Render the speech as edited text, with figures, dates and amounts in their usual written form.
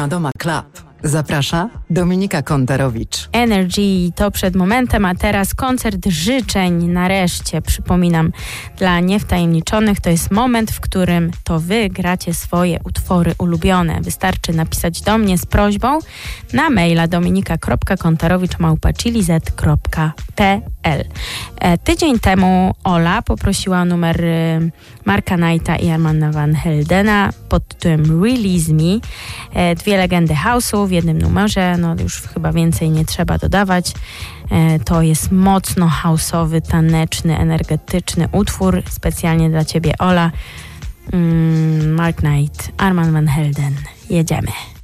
Doma Club. Zaprasza Dominika Kontarowicz. Energy to przed momentem, a teraz koncert życzeń nareszcie. Przypominam, dla niewtajemniczonych to jest moment, w którym to wy gracie swoje utwory ulubione. Wystarczy napisać do mnie z prośbą na maila dominika.kontarowicz@chiliz.pl. Tydzień temu Ola poprosiła o numer Marka Knighta i Armanda Van Heldena pod tytułem Release Me. Dwie legendy house'u w jednym numerze, no już chyba więcej nie trzeba dodawać. To jest mocno house'owy, taneczny, energetyczny utwór specjalnie dla ciebie, Ola. Mark Knight, Armand Van Helden. Jedziemy.